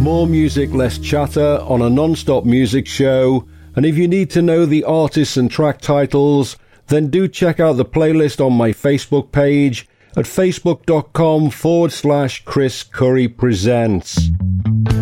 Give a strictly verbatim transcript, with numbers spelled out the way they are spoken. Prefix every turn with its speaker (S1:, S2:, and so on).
S1: More music, less chatter on a non-stop music show. And if you need to know the artists and track titles, then do check out the playlist on my Facebook page at facebook.com forward slash Chris Curry Presents.